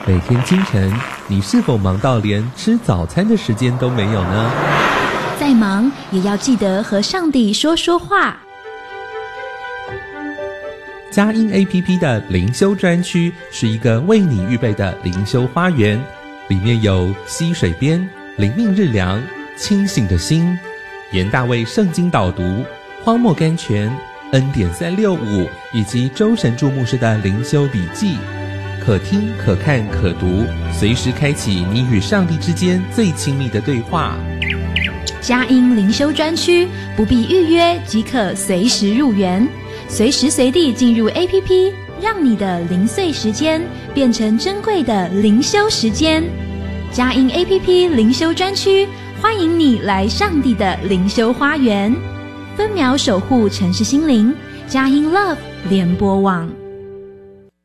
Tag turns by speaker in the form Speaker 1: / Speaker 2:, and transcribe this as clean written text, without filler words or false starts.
Speaker 1: 每天清晨，你是否忙到连吃早餐的时间都没有呢？
Speaker 2: 再忙也要记得和上帝说说话。
Speaker 1: 佳音 APP 的灵修专区是一个为你预备的灵修花园，里面有溪水边、灵命日粮、清醒的心、严大卫圣经导读、荒漠甘泉、恩典365以及周神助牧师的灵修笔记，可听可看可读，随时开启你与上帝之间最亲密的对话。
Speaker 2: 佳音灵修专区不必预约即可随时入园，随时随地进入 APP， 让你的零碎时间变成珍贵的灵修时间。佳音 APP 灵修专区欢迎你来上帝的灵修花园，分秒守护城市心灵。佳音 Love 联播网。